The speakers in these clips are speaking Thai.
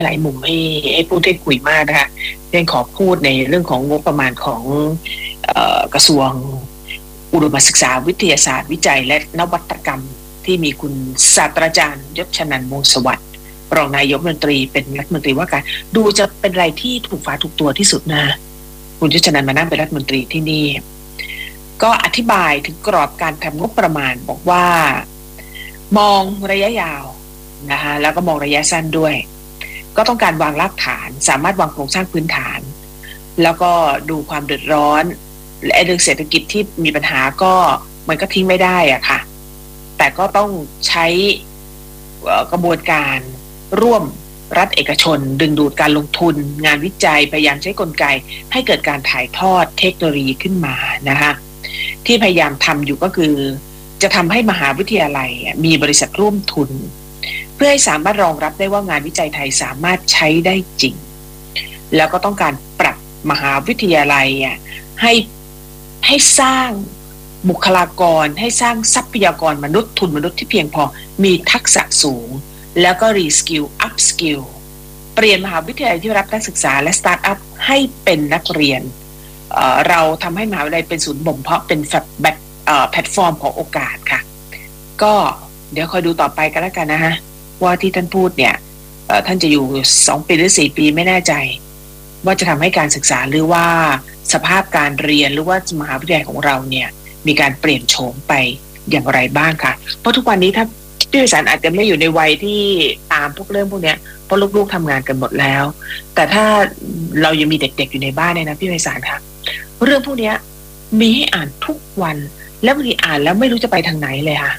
หลายมุมให้พูดได้คุยมากนะคะเรื่องขอพูดในเรื่องของงบประมาณของกระทรวงอุดมศึกษาวิทยาศาสตร์วิจัยและนวัตกรรมที่มีคุณศาสตราจารย์ยศชนันท์ วงศ์สวัสดิ์รองนายกรัฐมนตรีเป็นรัฐมนตรีว่าการดูจะเป็นอะไรที่ถูกฝาถูกตัวที่สุดนะคุณยศชนันท์มานั่งเป็นรัฐมนตรีที่นี่ก็อธิบายถึงกรอบการทำงบประมาณบอกว่ามองระยะยาวนะคะแล้วก็มองระยะสั้นด้วยก็ต้องการวางรากฐานสามารถวางโครงสร้างพื้นฐานแล้วก็ดูความเดือดร้อนและเรื่องเศรษฐกิจที่มีปัญหาก็มันก็ทิ้งไม่ได้อะค่ะแต่ก็ต้องใช้กระบวนการร่วมรัฐเอกชนดึงดูดการลงทุนงานวิจัยพยายามใช้กลไกให้เกิดการถ่ายทอดเทคโนโลยีขึ้นมานะคะที่พยายามทำอยู่ก็คือจะทำให้มหาวิทยาลัยมีบริษัทร่วมทุนเพื่อให้สามารถรองรับได้ว่างานวิจัยไทยสามารถใช้ได้จริงแล้วก็ต้องการปรับมหาวิทยาลัยให้สร้างบุคลากรให้สร้างทรัพยากรมนุษย์ทุนมนุษย์ที่เพียงพอมีทักษะสูงแล้วก็รีสกิลอัพสกิลเปลี่ยนมหาวิทยาลัยที่รับนักศึกษาและสตาร์ทอัพให้เป็นนักเรียนเราทำให้มหาวิทยาลัยเป็นศูนย์บ่มเพาะเป็นแพลตฟอร์มของโอกาสค่ะก็เดี๋ยวคอยดูต่อไปกันแล้วกันนะฮะว่าที่ท่านพูดเนี่ยท่านจะอยู่2 ปีหรือ4 ปีไม่แน่ใจว่าจะทำให้การศึกษาหรือว่าสภาพการเรียนหรือว่ามหาวิทยาลัยของเราเนี่ยมีการเปลี่ยนโฉมไปอย่างไรบ้างค่ะเพราะทุกวันนี้ถ้าพี่วิสารอาจจะไม่อยู่ในวัยที่ตามพวกเรื่องพวกนี้เพราะลูกๆทำงานกันหมดแล้วแต่ถ้าเรายังมีเด็กๆอยู่ในบ้านเนี่ยนะพี่วิสารค่ะเรื่องพวกนี้มีให้อ่านทุกวันแล้วบางทีอ่านแล้วไม่รู้จะไปทางไหนเลยค่ะ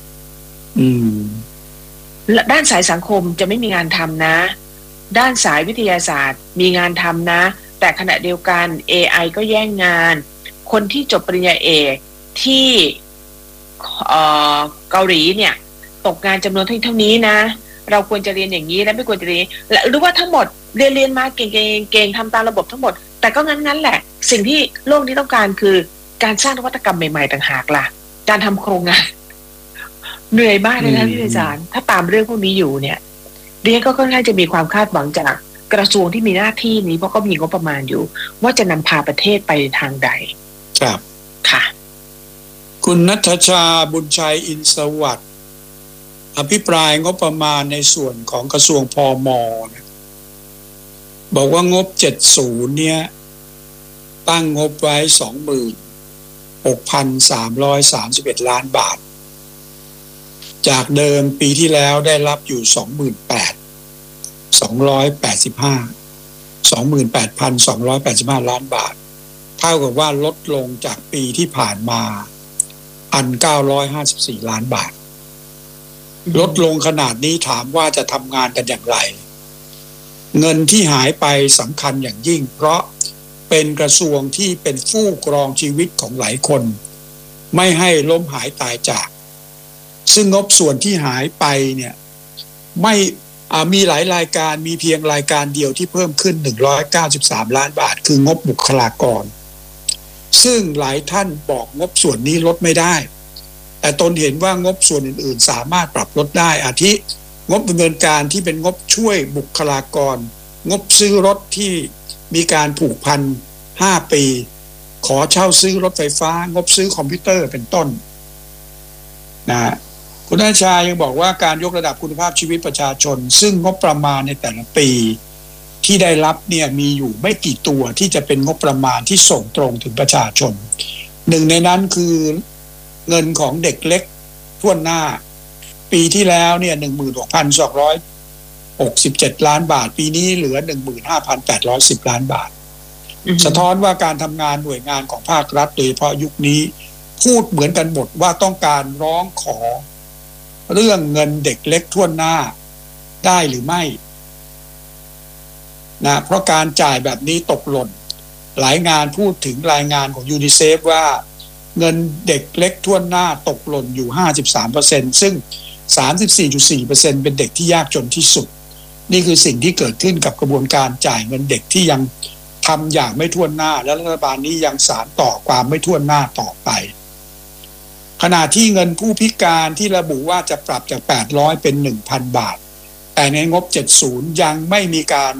ด้านสายสังคมจะไม่มีงานทำนะด้านสายวิทยาศาสตร์มีงานทำนะแต่ขณะเดียวกัน AI ก็แย่งงานคนที่จบปริญญาเอกที่เกาหลีเนี่ยตกงานจำนวนเท่านี้นะเราควรจะเรียนอย่างนี้และไม่ควรจะเรียนหรือว่าทั้งหมดเรียนมาเก่งทำตามระบบทั้งหมดแต่ก็งั้นแหละสิ่งที่โลกนี้ต้องการคือการสร้างนวัตกรรมใหม่ๆต่างหากล่ะการทำโครงงานเหนื่อยมากเลยนะพี่อาจารย์ถ้าตามเรื่องพวกนี้อยู่เนี่ยเรียนก็ค่อนข้างจะมีความคาดหวังจากกระทรวงที่มีหน้าที่นี้เพราะก็มีงบประมาณอยู่ว่าจะนำพาประเทศไปทางใดครับค่ะคุณณัฐชาบุญชัยอินทร์สวัสดิ์อภิปรายงบประมาณในส่วนของกระทรวงพม.นะบอกว่างบ70เนี่ยตั้งงบไว้ 26,331 ล้านบาทจากเดิมปีที่แล้วได้รับอยู่ 28,285 ล้านบาทเท่ากับว่าลดลงจากปีที่ผ่านมา1,954 ล้านบาทลดลงขนาดนี้ถามว่าจะทำงานกันอย่างไรเงินที่หายไปสำคัญอย่างยิ่งเพราะเป็นกระทรวงที่เป็นฟูกครองชีวิตของหลายคนไม่ให้ล้มหายตายจากซึ่งงบส่วนที่หายไปเนี่ยไม่มีหลายรายการมีเพียงรายการเดียวที่เพิ่มขึ้น193 ล้านบาทคืองบบุคลากรซึ่งหลายท่านบอกงบส่วนนี้ลดไม่ได้แต่ตนเห็นว่างบส่วนอื่นๆสามารถปรับลดได้อาทิงบดำเนินการที่เป็นงบช่วยบุคลากรงบซื้อรถที่มีการผูกพัน5 ปีขอเช่าซื้อรถไฟฟ้างบซื้อคอมพิวเตอร์เป็นต้นนะคุณณัฐชายังบอกว่าการยกระดับคุณภาพชีวิตประชาชนซึ่งงบประมาณในแต่ละปีที่ได้รับเนี่ยมีอยู่ไม่กี่ตัวที่จะเป็นงบประมาณที่ส่งตรงถึงประชาชนหนึ่งในนั้นคือเงินของเด็กเล็กทั่วหน้าปีที่แล้วเนี่ย 16,267 ล้านบาทปีนี้เหลือ 15,810 ล้านบาทสะท้อนว่าการทำงานหน่วยงานของภาครัฐโดยเฉพาะยุคนี้พูดเหมือนกันหมดว่าต้องการร้องขอเรื่องเงินเด็กเล็กทั่วหน้าได้หรือไม่นะเพราะการจ่ายแบบนี้ตกหล่นหลายงานพูดถึงรายงานของยูนิเซฟว่าเงินเด็กเล็กทั่วหน้าตกหล่นอยู่ 53% ซึ่ง 34.4% เป็นเด็กที่ยากจนที่สุดนี่คือสิ่งที่เกิดขึ้นกับกระบวนการจ่ายเงินเด็กที่ยังทำอย่างไม่ทั่วหน้าและรัฐบาลนี้ยังสานต่อความไม่ทั่วหน้าต่อไปขณะที่เงินผู้พิการที่ระบุว่าจะปรับจาก800เป็น 1,000 บาทแต่ในงบ70ยังไม่มีการ